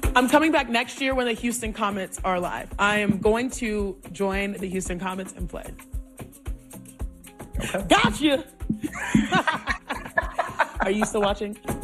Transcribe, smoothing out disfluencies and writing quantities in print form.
I'm coming back next year when the Houston Comets are live. I am going to join the Houston Comets and play. Okay. Gotcha! Are you still watching?